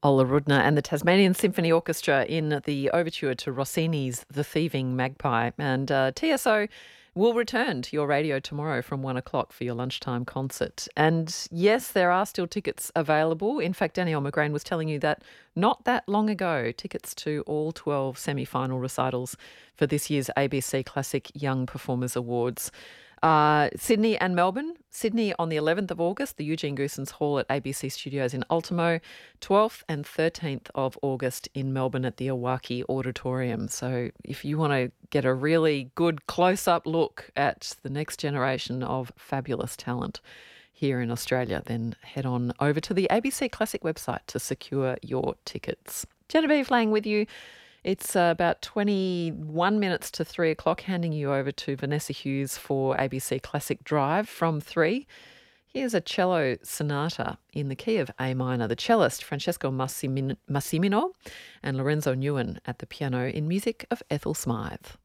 Ola Rudner and the Tasmanian Symphony Orchestra in the overture to Rossini's The Thieving Magpie. And TSO will return to your radio tomorrow from 1 o'clock for your lunchtime concert. And yes, there are still tickets available. In fact, Danielle McGrain was telling you that not that long ago, tickets to all 12 semi-final recitals for this year's ABC Classic Young Performers Awards. Sydney and Melbourne. Sydney on the 11th of August, the Eugene Goosens Hall at ABC Studios in Ultimo. 12th and 13th of August in Melbourne at the Awaki Auditorium. So if you want to get a really good close-up look at the next generation of fabulous talent here in Australia, then head on over to the ABC Classic website to secure your tickets. Genevieve Lang with you. It's about 21 minutes to 3 o'clock, handing you over to Vanessa Hughes for ABC Classic Drive from 3. Here's a cello sonata in the key of A minor. The cellist, Francesco Massimino, and Lorenzo Nguyen at the piano in music of Ethel Smythe.